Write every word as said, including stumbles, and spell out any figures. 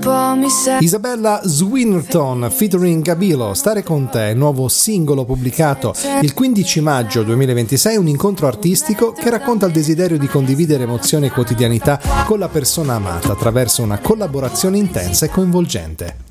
po' mi sei. Isabella Swinnerton featuring Gabilo, Stare con te, nuovo singolo pubblicato il quindici maggio duemilaventisei, un incontro artistico che racconta il desiderio di condividere emozioni e quotidianità con la persona amata attraverso una collaborazione intensa e coinvolgente.